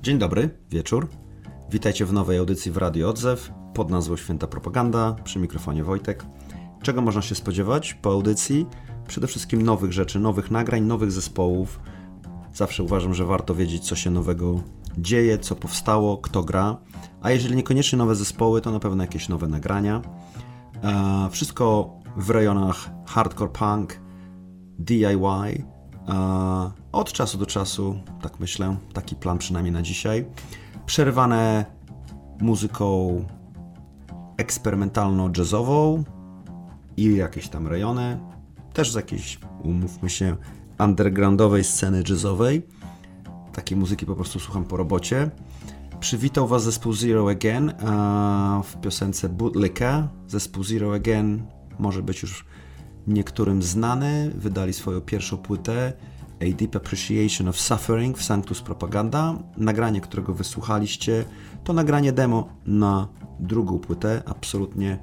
Dzień dobry, wieczór. Witajcie w nowej audycji w Radio Odzew pod nazwą Święta Propaganda, przy mikrofonie Wojtek. Czego można się spodziewać po audycji? Przede wszystkim nowych rzeczy, nowych nagrań, nowych zespołów. Zawsze uważam, że warto wiedzieć, co się nowego dzieje, co powstało, kto gra. A jeżeli niekoniecznie nowe zespoły, to na pewno jakieś nowe nagrania. Wszystko w rejonach hardcore punk, DIY. Od czasu do czasu, tak myślę, taki plan przynajmniej na dzisiaj. Przerywane muzyką eksperymentalno-jazzową i jakieś tam rejony. Też z jakiejś, umówmy się, undergroundowej sceny jazzowej. Takiej muzyki po prostu słucham po robocie. Przywitał Was zespół Zero Again w piosence Bootlicka. Zespół Zero Again może być już niektórym znany. Wydali swoją pierwszą płytę A Deep Appreciation of Suffering w Sanctus Propaganda. Nagranie, którego wysłuchaliście, to nagranie demo na drugą płytę. Absolutnie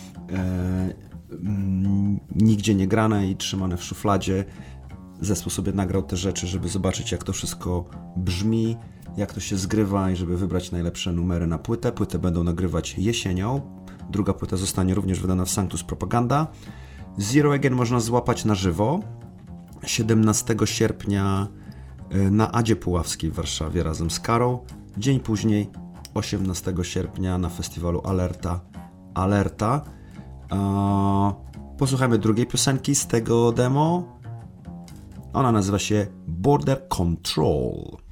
nigdzie nie grane i trzymane w szufladzie. Zespół sobie nagrał te rzeczy, żeby zobaczyć, jak to wszystko brzmi, jak to się zgrywa i żeby wybrać najlepsze numery na płytę. Płytę będą nagrywać jesienią. Druga płyta zostanie również wydana w Sanctus Propaganda. Zero Again można złapać na żywo 17 sierpnia na Adzie Puławskiej w Warszawie razem z Karą. Dzień później, 18 sierpnia na festiwalu Alerta. Posłuchajmy drugiej piosenki z tego demo. Ona nazywa się Border Control.